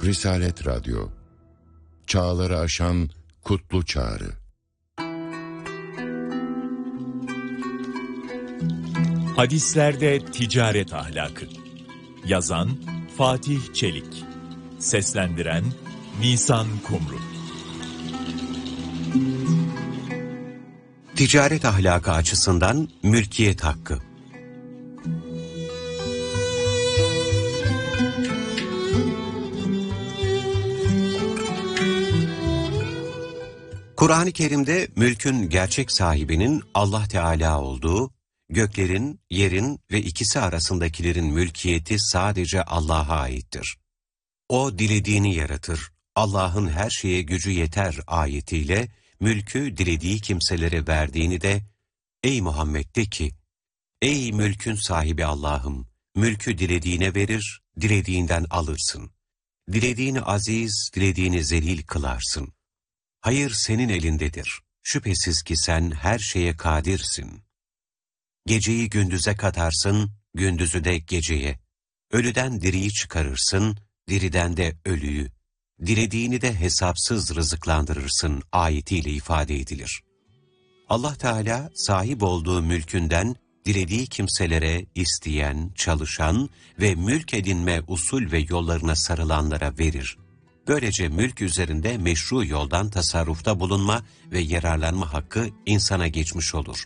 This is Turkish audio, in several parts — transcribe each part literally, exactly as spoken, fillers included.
Risalet Radyo, çağları aşan kutlu çağrı. Hadislerde ticaret ahlakı. Yazan Fatih Çelik. Seslendiren Nisan Kumru. Ticaret ahlakı açısından mülkiyet hakkı. Kur'an-ı Kerim'de mülkün gerçek sahibinin Allah Teala olduğu, göklerin, yerin ve ikisi arasındakilerin mülkiyeti sadece Allah'a aittir. O dilediğini yaratır, Allah'ın her şeye gücü yeter ayetiyle mülkü dilediği kimselere verdiğini de, ey Muhammed de ki, ey mülkün sahibi Allah'ım, mülkü dilediğine verir, dilediğinden alırsın. Dilediğini aziz, dilediğini zelil kılarsın. Hayır senin elindedir. Şüphesiz ki sen her şeye kadirsin. Geceyi gündüze katarsın, gündüzü de geceye. Ölüden diriyi çıkarırsın, diriden de ölüyü. Dilediğini de hesapsız rızıklandırırsın ayetiyle ifade edilir. Allah Teala sahip olduğu mülkünden dilediği kimselere isteyen, çalışan ve mülk edinme usul ve yollarına sarılanlara verir. Böylece mülk üzerinde meşru yoldan tasarrufta bulunma ve yararlanma hakkı insana geçmiş olur.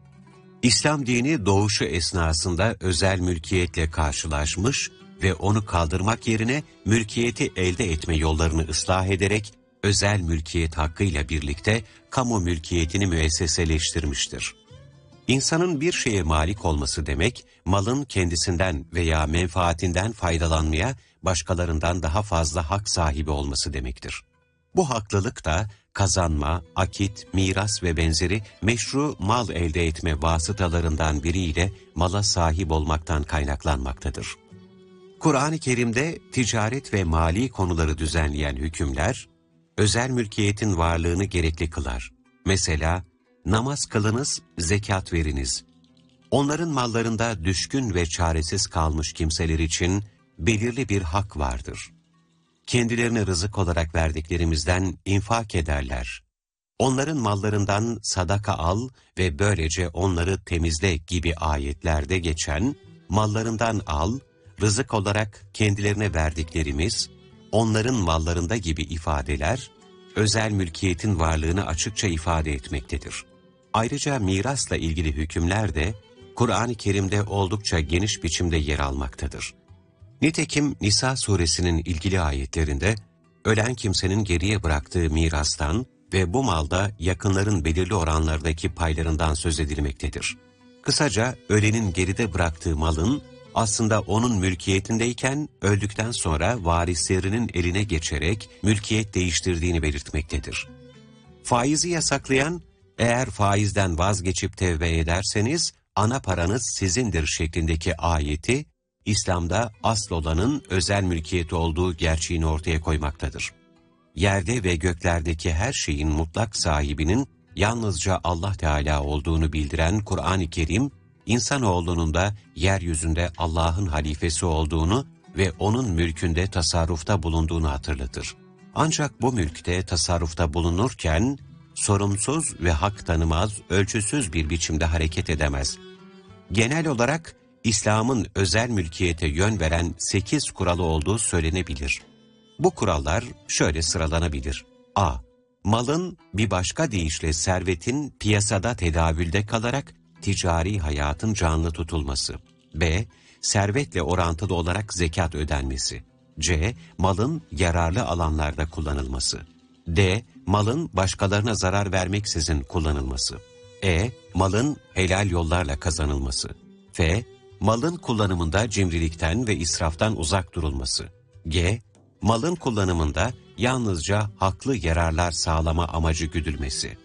İslam dini doğuşu esnasında özel mülkiyetle karşılaşmış ve onu kaldırmak yerine mülkiyeti elde etme yollarını ıslah ederek özel mülkiyet hakkıyla birlikte kamu mülkiyetini müesseseleştirmiştir. İnsanın bir şeye malik olması demek, malın kendisinden veya menfaatinden faydalanmaya başkalarından daha fazla hak sahibi olması demektir. Bu haklılık da kazanma, akit, miras ve benzeri meşru mal elde etme vasıtalarından biriyle mala sahip olmaktan kaynaklanmaktadır. Kur'an-ı Kerim'de ticaret ve mali konuları düzenleyen hükümler, özel mülkiyetin varlığını gerekli kılar. Mesela, namaz kılınız, zekat veriniz. Onların mallarında düşkün ve çaresiz kalmış kimseler için belirli bir hak vardır. Kendilerine rızık olarak verdiklerimizden infak ederler. Onların mallarından sadaka al ve böylece onları temizle gibi ayetlerde geçen, mallarından al, rızık olarak kendilerine verdiklerimiz, onların mallarında gibi ifadeler, özel mülkiyetin varlığını açıkça ifade etmektedir. Ayrıca mirasla ilgili hükümler de Kur'an-ı Kerim'de oldukça geniş biçimde yer almaktadır. Nitekim Nisa suresinin ilgili ayetlerinde ölen kimsenin geriye bıraktığı mirastan ve bu malda yakınların belirli oranlardaki paylarından söz edilmektedir. Kısaca ölenin geride bıraktığı malın aslında onun mülkiyetindeyken öldükten sonra varislerinin eline geçerek mülkiyet değiştirdiğini belirtmektedir. Faizi yasaklayan, eğer faizden vazgeçip tevbe ederseniz ana paranız sizindir şeklindeki ayeti, İslam'da asıl olanın özel mülkiyet olduğu gerçeğini ortaya koymaktadır. Yerde ve göklerdeki her şeyin mutlak sahibinin yalnızca Allah Teala olduğunu bildiren Kur'an-ı Kerim, İnsanoğlunun da yeryüzünde Allah'ın halifesi olduğunu ve onun mülkünde tasarrufta bulunduğunu hatırlatır. Ancak bu mülkte tasarrufta bulunurken, sorumsuz ve hak tanımaz, ölçüsüz bir biçimde hareket edemez. Genel olarak İslam'ın özel mülkiyete yön veren sekiz kuralı olduğu söylenebilir. Bu kurallar şöyle sıralanabilir. A. Malın bir başka deyişle servetin piyasada tedavülde kalarak ticari hayatın canlı tutulması. B. Servetle orantılı olarak zekat ödenmesi. C. Malın yararlı alanlarda kullanılması. D. Malın başkalarına zarar vermeksizin kullanılması. E. Malın helal yollarla kazanılması. F. Malın kullanımında cimrilikten ve israftan uzak durulması. G. Malın kullanımında yalnızca haklı yararlar sağlama amacı güdülmesi.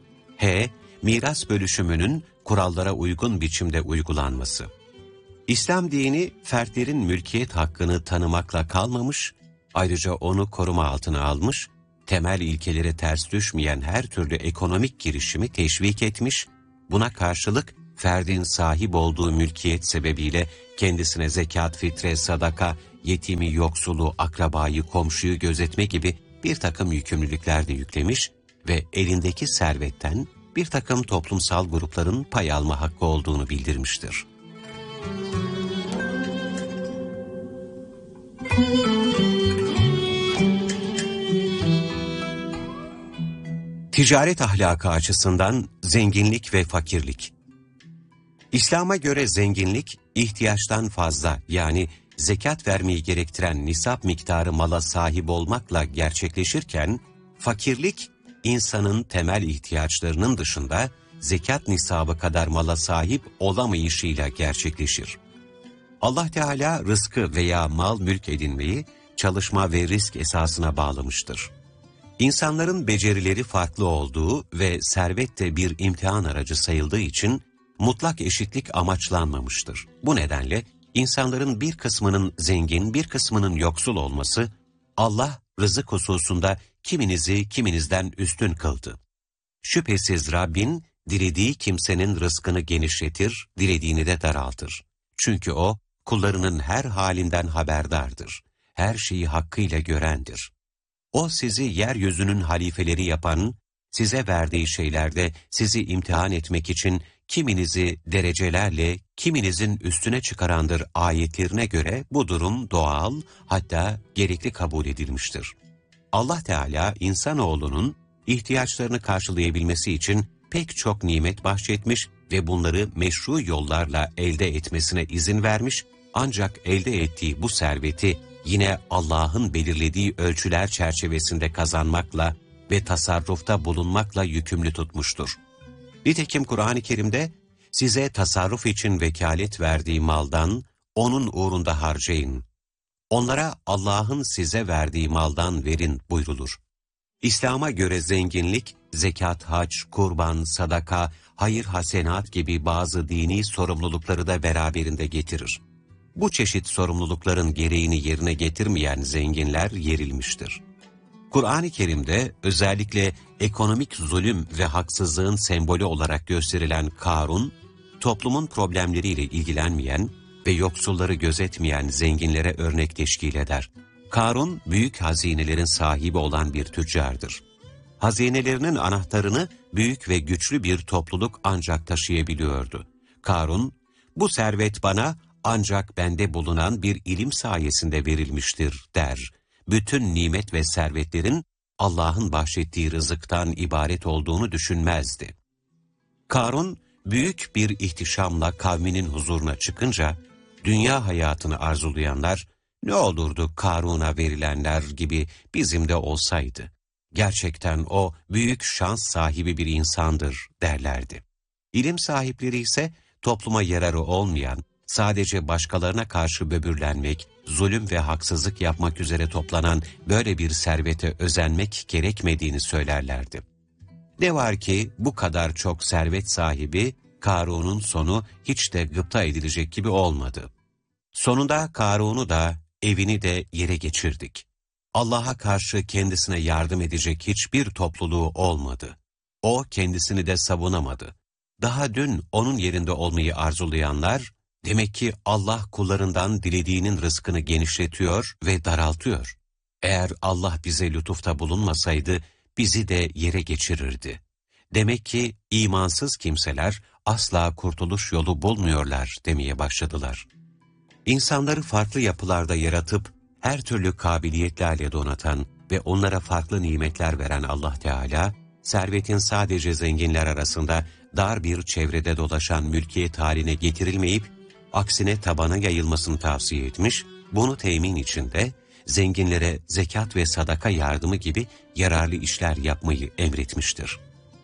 H. Miras bölüşümünün kurallara uygun biçimde uygulanması. İslam dini fertlerin mülkiyet hakkını tanımakla kalmamış, ayrıca onu koruma altına almış, temel ilkelere ters düşmeyen her türlü ekonomik girişimi teşvik etmiş, buna karşılık ferdin sahip olduğu mülkiyet sebebiyle kendisine zekat, fitre, sadaka yetimi, yoksulu, akrabayı, komşuyu gözetme gibi bir takım yükümlülükler de yüklemiş ve elindeki servetten bir takım toplumsal grupların pay alma hakkı olduğunu bildirmiştir. Ticaret ahlakı açısından zenginlik ve fakirlik. İslam'a göre zenginlik, ihtiyaçtan fazla yani zekat vermeyi gerektiren nisap miktarı mala sahip olmakla gerçekleşirken, fakirlik, insanın temel ihtiyaçlarının dışında zekat nisabı kadar mala sahip olamayışıyla gerçekleşir. Allah Teala rızkı veya mal mülk edinmeyi çalışma ve risk esasına bağlamıştır. İnsanların becerileri farklı olduğu ve servet de bir imtihan aracı sayıldığı için mutlak eşitlik amaçlanmamıştır. Bu nedenle insanların bir kısmının zengin, bir kısmının yoksul olması, Allah rızık hususunda kiminizi kiminizden üstün kıldı. Şüphesiz Rabbin, dilediği kimsenin rızkını genişletir, dilediğini de daraltır. Çünkü O, kullarının her halinden haberdardır. Her şeyi hakkıyla görendir. O sizi yeryüzünün halifeleri yapan, size verdiği şeylerde sizi imtihan etmek için kiminizi derecelerle, kiminizin üstüne çıkarandır ayetlerine göre bu durum doğal, hatta gerekli kabul edilmiştir. Allah Teala insanoğlunun ihtiyaçlarını karşılayabilmesi için pek çok nimet bahşetmiş ve bunları meşru yollarla elde etmesine izin vermiş, ancak elde ettiği bu serveti yine Allah'ın belirlediği ölçüler çerçevesinde kazanmakla ve tasarrufta bulunmakla yükümlü tutmuştur. Nitekim Kur'an-ı Kerim'de size tasarruf için vekalet verdiği maldan onun uğrunda harcayın. Onlara Allah'ın size verdiği maldan verin buyrulur. İslam'a göre zenginlik, zekat, hac, kurban, sadaka, hayır hasenat gibi bazı dini sorumlulukları da beraberinde getirir. Bu çeşit sorumlulukların gereğini yerine getirmeyen zenginler yerilmiştir. Kur'an-ı Kerim'de özellikle ekonomik zulüm ve haksızlığın sembolü olarak gösterilen Karun, toplumun problemleriyle ilgilenmeyen ve yoksulları gözetmeyen zenginlere örnek teşkil eder. Karun, büyük hazinelerin sahibi olan bir tüccardır. Hazinelerinin anahtarını büyük ve güçlü bir topluluk ancak taşıyabiliyordu. Karun, bu servet bana ancak bende bulunan bir ilim sayesinde verilmiştir der. Bütün nimet ve servetlerin Allah'ın bahşettiği rızıktan ibaret olduğunu düşünmezdi. Karun, büyük bir ihtişamla kavminin huzuruna çıkınca, dünya hayatını arzulayanlar, ne olurdu Karun'a verilenler gibi bizim de olsaydı. Gerçekten o büyük şans sahibi bir insandır derlerdi. İlim sahipleri ise topluma yararı olmayan, sadece başkalarına karşı böbürlenmek, zulüm ve haksızlık yapmak üzere toplanan böyle bir servete özenmek gerekmediğini söylerlerdi. Ne var ki bu kadar çok servet sahibi, Karun'un sonu hiç de gıpta edilecek gibi olmadı. Sonunda Karun'u da, evini de yere geçirdik. Allah'a karşı kendisine yardım edecek hiçbir topluluğu olmadı. O kendisini de savunamadı. Daha dün onun yerinde olmayı arzulayanlar, demek ki Allah kullarından dilediğinin rızkını genişletiyor ve daraltıyor. Eğer Allah bize lütufta bulunmasaydı, bizi de yere geçirirdi. Demek ki imansız kimseler asla kurtuluş yolu bulmuyorlar demeye başladılar. İnsanları farklı yapılarda yaratıp, her türlü kabiliyetlerle donatan ve onlara farklı nimetler veren Allah Teala, servetin sadece zenginler arasında dar bir çevrede dolaşan mülkiyet haline getirilmeyip, aksine tabana yayılmasını tavsiye etmiş, bunu temin için de zenginlere zekat ve sadaka yardımı gibi yararlı işler yapmayı emretmiştir.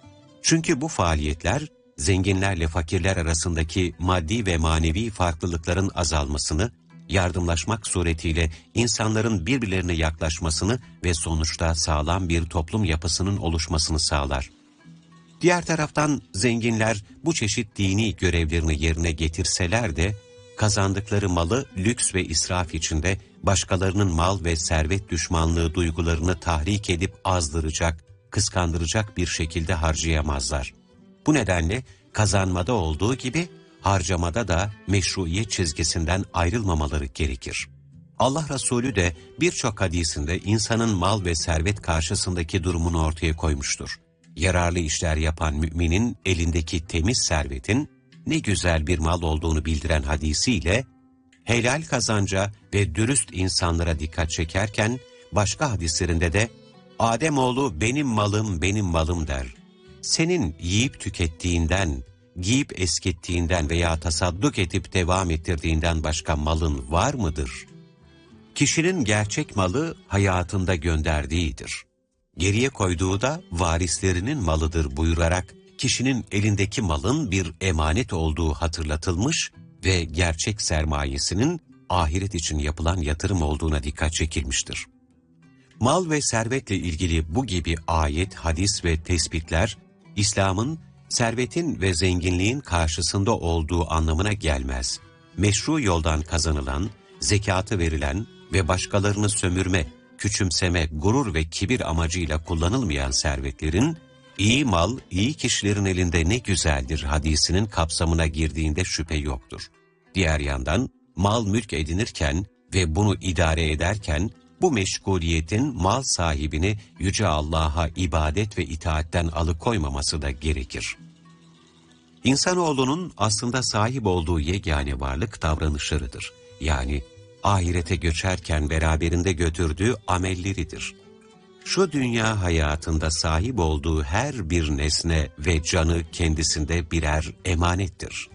Çünkü bu faaliyetler, zenginlerle fakirler arasındaki maddi ve manevi farklılıkların azalmasını, yardımlaşmak suretiyle insanların birbirlerine yaklaşmasını ve sonuçta sağlam bir toplum yapısının oluşmasını sağlar. Diğer taraftan zenginler bu çeşit dini görevlerini yerine getirseler de, kazandıkları malı lüks ve israf içinde başkalarının mal ve servet düşmanlığı duygularını tahrik edip azdıracak, kıskandıracak bir şekilde harcayamazlar. Bu nedenle kazanmada olduğu gibi harcamada da meşruiyet çizgisinden ayrılmamaları gerekir. Allah Resulü de birçok hadisinde insanın mal ve servet karşısındaki durumunu ortaya koymuştur. Yararlı işler yapan müminin elindeki temiz servetin ne güzel bir mal olduğunu bildiren hadisiyle, helal kazanca ve dürüst insanlara dikkat çekerken, başka hadislerinde de, Ademoğlu benim malım benim malım der. Senin yiyip tükettiğinden, giyip eskittiğinden veya tasadduk edip devam ettirdiğinden başka malın var mıdır? Kişinin gerçek malı hayatında gönderdiğidir. Geriye koyduğu da varislerinin malıdır buyurarak, kişinin elindeki malın bir emanet olduğu hatırlatılmış ve gerçek sermayesinin ahiret için yapılan yatırım olduğuna dikkat çekilmiştir. Mal ve servetle ilgili bu gibi ayet, hadis ve tespitler, İslam'ın servetin ve zenginliğin karşısında olduğu anlamına gelmez. Meşru yoldan kazanılan, zekatı verilen ve başkalarını sömürme, küçümseme, gurur ve kibir amacıyla kullanılmayan servetlerin, iyi mal, iyi kişilerin elinde ne güzeldir hadisinin kapsamına girdiğinde şüphe yoktur. Diğer yandan, mal mülk edinirken ve bunu idare ederken, bu meşguliyetin mal sahibini Yüce Allah'a ibadet ve itaatten alıkoymaması da gerekir. İnsanoğlunun aslında sahip olduğu yegane varlık davranışlarıdır. Yani ahirete göçerken beraberinde götürdüğü amelleridir. Şu dünya hayatında sahip olduğu her bir nesne ve canı kendisinde birer emanettir.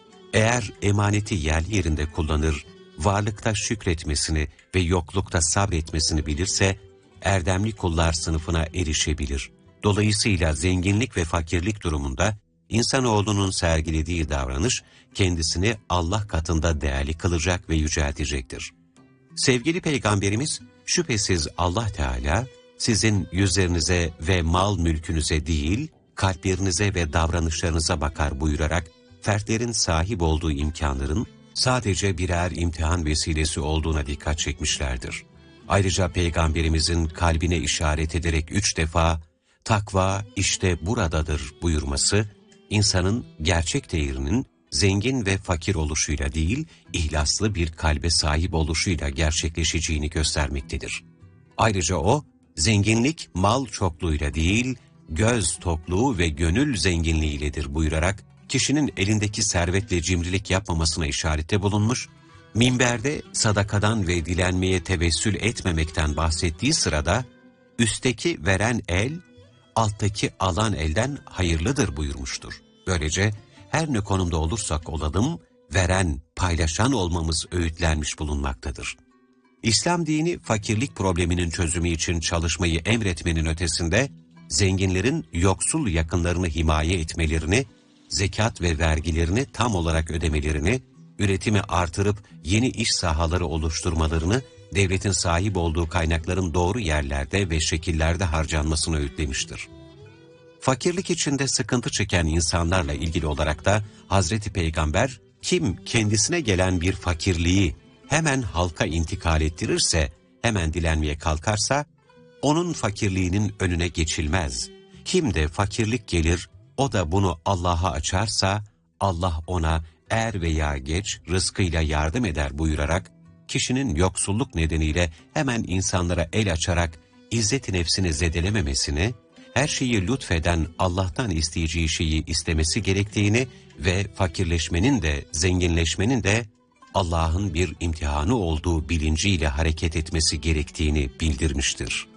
Eğer emaneti yerli yerinde kullanır, varlıkta şükretmesini ve yoklukta sabretmesini bilirse, erdemli kullar sınıfına erişebilir. Dolayısıyla zenginlik ve fakirlik durumunda, insanoğlunun sergilediği davranış, kendisini Allah katında değerli kılacak ve yüceltecektir. Sevgili Peygamberimiz, şüphesiz Allah Teala, sizin yüzlerinize ve mal mülkünüze değil, kalplerinize ve davranışlarınıza bakar buyurarak, fertlerin sahip olduğu imkanların, sadece birer imtihan vesilesi olduğuna dikkat çekmişlerdir. Ayrıca Peygamberimizin kalbine işaret ederek üç defa, takva işte buradadır buyurması, insanın gerçek değerinin zengin ve fakir oluşuyla değil, ihlaslı bir kalbe sahip oluşuyla gerçekleşeceğini göstermektedir. Ayrıca o, zenginlik mal çokluğuyla değil, göz tokluğu ve gönül zenginliğiyledir buyurarak, kişinin elindeki servetle cimrilik yapmamasına işarette bulunmuş, minberde sadakadan ve dilenmeye tevessül etmemekten bahsettiği sırada, üstteki veren el, alttaki alan elden hayırlıdır buyurmuştur. Böylece her ne konumda olursak olalım, veren, paylaşan olmamız öğütlenmiş bulunmaktadır. İslam dini fakirlik probleminin çözümü için çalışmayı emretmenin ötesinde, zenginlerin yoksul yakınlarını himaye etmelerini, zekat ve vergilerini tam olarak ödemelerini, üretimi artırıp yeni iş sahaları oluşturmalarını, devletin sahip olduğu kaynakların doğru yerlerde ve şekillerde harcanmasını öğütlemiştir. Fakirlik içinde sıkıntı çeken insanlarla ilgili olarak da Hazreti Peygamber, kim kendisine gelen bir fakirliği hemen halka intikal ettirirse, hemen dilenmeye kalkarsa, onun fakirliğinin önüne geçilmez. Kim de fakirlik gelir, o da bunu Allah'a açarsa, Allah ona er veya geç rızkıyla yardım eder buyurarak, kişinin yoksulluk nedeniyle hemen insanlara el açarak izzet-i nefsini zedelememesini, her şeyi lütfeden Allah'tan isteyeceği şeyi istemesi gerektiğini ve fakirleşmenin de zenginleşmenin de Allah'ın bir imtihanı olduğu bilinciyle hareket etmesi gerektiğini bildirmiştir.